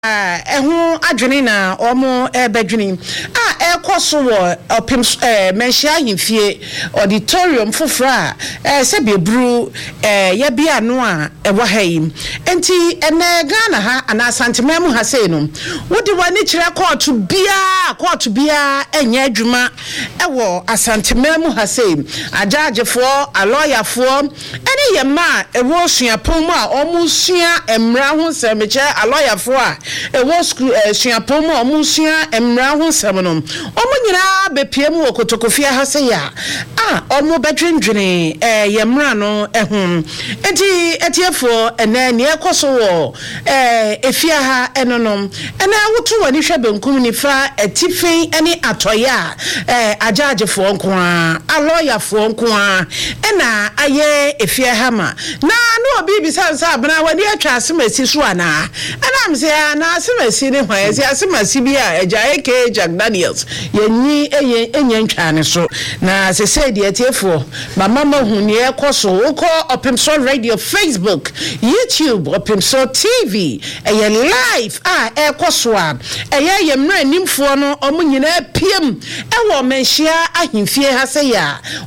Ehu adwene na omo bedwene ekoso wo opim menhia ahemfie auditorium fofra se bebru ya bia no a ewo hayi enti ene Ghana ha ana santemam ha sei no wodi wani kire court bia enye adwuma ewo asantemam ha sei ajagefo aloyafo ene yema ewo suapom a omo sua emra ho semeche aloyafo a ewo suapom a omo sua emra ho sem no omo nyina bepiem wo kotokofia ha sei a omo bedwendwene yemra no ehum enti etiefo ene ne ekoso wo efia ha enonom ene wotu wani hwe benkum ni fa etifen ene atoya ajagefo nko a aloyafo nko a ena aye efia ha ma na no obi bisansa abna wani atwa asemasi so ana ana mse na asemasi ne hwan asemasi bi a eja eke Jack Daniels yenyi enye ntwane so na sese de etiefo mama hu ne ekoso uko Opimso Radio Facebook YouTube Opimso TV eye live ekoso a eye yemra nimfo no omunyina piem ewo menhia ahemfie ha se ya